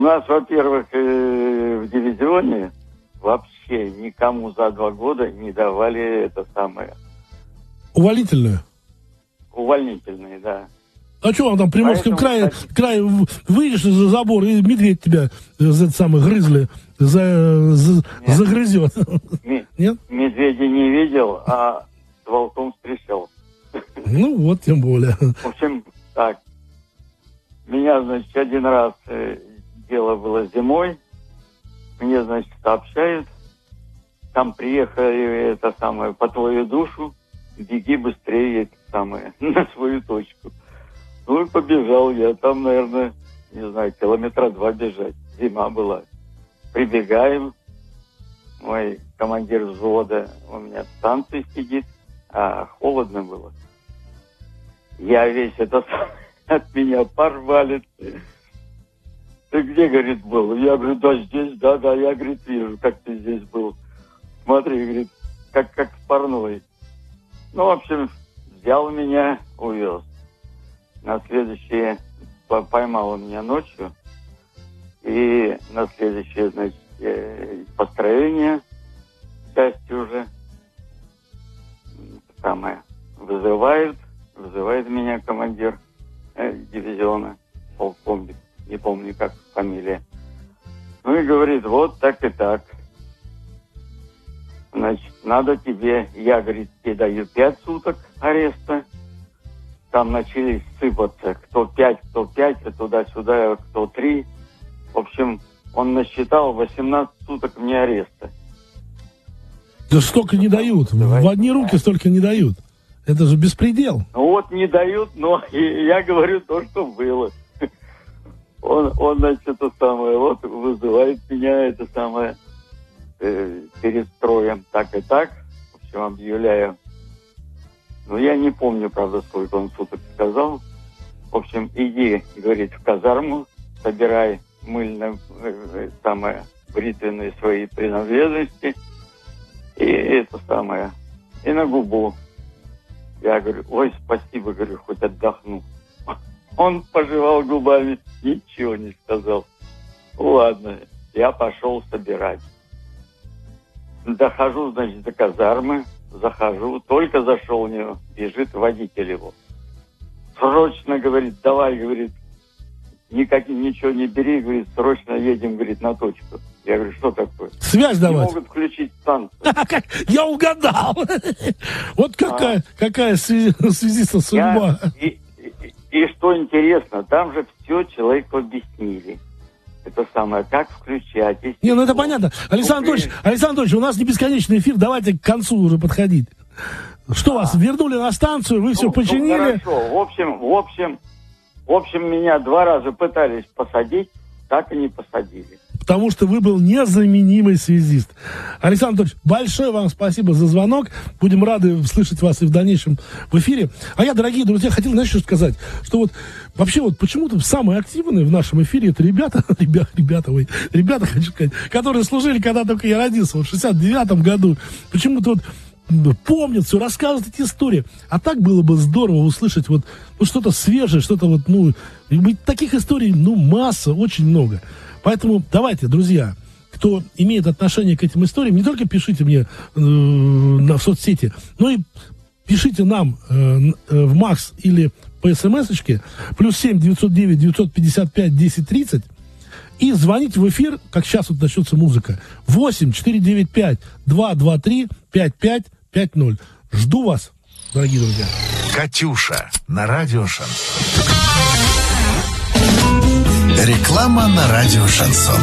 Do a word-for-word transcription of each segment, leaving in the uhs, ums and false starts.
У нас, во-первых, в дивизионе вообще никому за два года не давали это самое. Увольнительную? Увольнительные, да. А что вам там в Приморском крае, кстати... крае выйдешь за забор, и медведь тебя за это самое грызли, за, за, загрызет? М- Нет? Медведя не видел, а с волком встречался. Ну вот, тем более. В общем, так. Меня, значит, один раз э, дело было зимой. Мне, значит, сообщают. Там приехали, это самое, по твою душу. Беги быстрее, это самое, на свою точку. Ну и побежал я. Там, наверное, не знаю, километра два бежать. Зима была. Прибегаем. Мой командир взвода у меня в станции сидит. А холодно было. Я весь этот... От меня пар валит. Ты где, говорит, был? Я говорю, да здесь, да, да. Я, говорит, вижу, как ты здесь был. Смотри, говорит, как, как в парной. Ну, в общем, взял меня, увез. На следующее поймал он меня ночью. И на следующее, значит, построение, части уже, самое, вызывают, вызывает меня командир дивизиона, полковник, не помню, как фамилия. Ну и говорит, вот так и так. Значит, надо тебе, я, говорит, тебе даю пять суток ареста. Там начались сыпаться, кто пять, кто пять, туда-сюда, кто три. В общем, он насчитал восемнадцать суток мне ареста. Да столько не дают, в одни руки столько не дают. Это же беспредел. Ну вот не дают, но и я говорю то, что было. Он, он, значит, это самое, вот вызывает меня, это самое, э, перед строем так и так. В общем, объявляю. Ну, я не помню, правда, сколько он суток сказал. В общем, иди, говорит, в казарму, собирай мыльные, э, самое, бритвенные свои принадлежности. И это самое, и на губу. Я говорю, ой, спасибо, говорю, хоть отдохну. Он пожевал губами, ничего не сказал. Ладно, я пошел собирать. Дохожу, значит, до казармы, захожу, только зашел у него, бежит водитель его. Срочно, говорит, давай, говорит, никак, ничего не бери, говорит, срочно едем, говорит, на точку. Я говорю, что такое? Связь давать. Не могут включить станцию. Я угадал. Вот какая, какая связиста судьба. И, и, и что интересно, там же все человеку объяснили. Это самое, как включать. Не, ну это понятно. Александр Анатольевич, Александр Анатольевич, у нас не бесконечный эфир, давайте к концу уже подходить. Что, вас вернули на станцию, вы все починили? Ну, хорошо, в общем, в общем, в общем, меня два раза пытались посадить, так и не посадили. Потому что вы был незаменимый связист. Александр Анатольевич, большое вам спасибо за звонок. Будем рады слышать вас и в дальнейшем в эфире. А я, дорогие друзья, хотел, знаешь, что сказать? Что вот вообще вот почему-то самые активные в нашем эфире это ребята, ребята, ребята, ой, ребята, хочу сказать, которые служили, когда только я родился, вот в шестьдесят девятом году. Почему-то вот помнят все, рассказывают эти истории. А так было бы здорово услышать вот ну, что-то свежее, что-то вот, ну, таких историй, ну, масса, очень много. Поэтому давайте, друзья, кто имеет отношение к этим историям, не только пишите мне э, в соцсети, но и пишите нам э, э, в МАКС или по смс-очке плюс семь девятьсот девять девятьсот пятьдесят пять десять тридцать и звоните в эфир, как сейчас вот начнется музыка, восемь четыреста девяносто пять двести двадцать три пятьдесят пять пятьдесят ноль. Жду вас, дорогие друзья. Катюша на радио Шансон. Реклама на радио Шансон.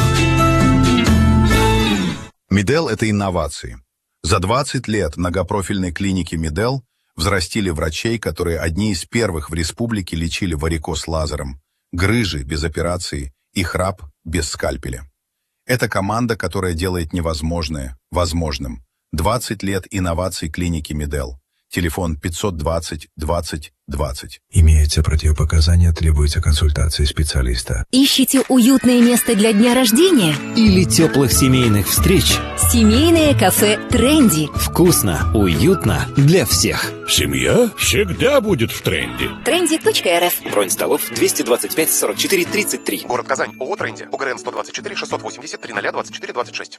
Медел – это инновации. За двадцать лет многопрофильной клиники Медел взрастили врачей, которые одни из первых в республике лечили варикоз лазером, грыжи без операции и храп без скальпеля. Это команда, которая делает невозможное возможным. двадцать лет инноваций клиники Медел. Телефон пятьсот двадцать двадцать двадцать. Имеются противопоказания, требуется консультация специалиста. Ищите уютное место для дня рождения? Или теплых семейных встреч? Семейное кафе «Тренди». Вкусно, уютно для всех. Семья всегда будет в тренде. тренди точка эр эф. Бронь столов двести двадцать пять сорок четыре тридцать три. Город Казань. ООО «Тренди». ОГРН сто двадцать четыре шестьсот восемьдесят три ноль двадцать четыре двадцать шесть.